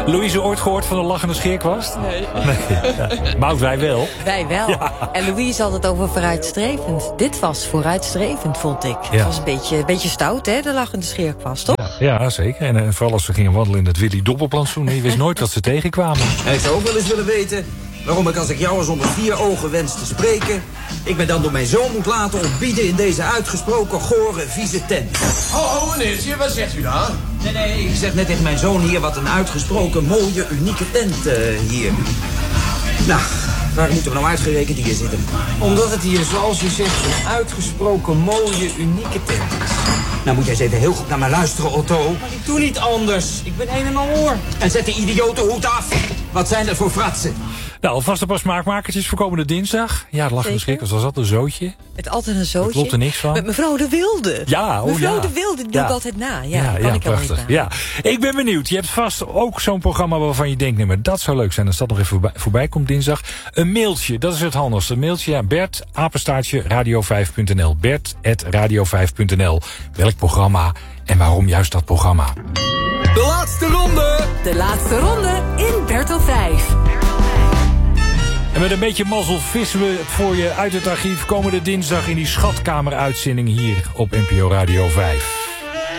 Louise, ooit gehoord van de lachende scheerkwast? Nee. Ja. Mout, wij wel. Wij wel. Ja. En Louise had het over vooruitstrevend. Dit was vooruitstrevend, vond ik. Ja. Het was een beetje stout, hè, de lachende scheerkwast, toch? Ja, zeker. En vooral als ze gingen wandelen in het Willy Doppelplantsoen. Je wist nooit wat ze tegenkwamen. En ik zou ook wel eens willen weten waarom ik als ik jou eens onder 4 ogen wens te spreken, ik me dan door mijn zoon moet laten ontbieden in deze uitgesproken gore, vieze tent. Oh, meneertje, wat zegt u dan? Nee, ik zeg net tegen mijn zoon hier wat een uitgesproken mooie, unieke tent hier. Nou, waar moeten we nou uitgerekend hier zitten? Omdat het hier, zoals u zegt, een uitgesproken mooie, unieke tent is. Nou moet jij eens even heel goed naar me luisteren, Otto. Maar ik doe niet anders. Ik ben een en al oor. En zet die idiote hoed af. Wat zijn dat voor fratsen? Nou, alvast een paar smaakmakertjes voor komende dinsdag. Ja, het lachende scheerkwast, was dat een zootje? Het altijd een zootje. Er klopt er niks van. Met mevrouw de Wilde. Ja, Mevrouw de Wilde, die doe ik altijd na. Ja, kan ik al niet prachtig. na. Ja. Ik ben benieuwd. Je hebt vast ook zo'n programma waarvan je denkt, nee, maar dat zou leuk zijn als dat nog even voorbij komt dinsdag. Een mailtje, dat is het handigste. Een mailtje, ja, Bert, apenstaartje, radio5.nl. Bert@radio5.nl. Welk programma en waarom juist dat programma? De laatste ronde! De laatste ronde in Bertel 5. En met een beetje mazzel vissen we voor je uit het archief komende dinsdag in die schatkameruitzending hier op NPO Radio 5.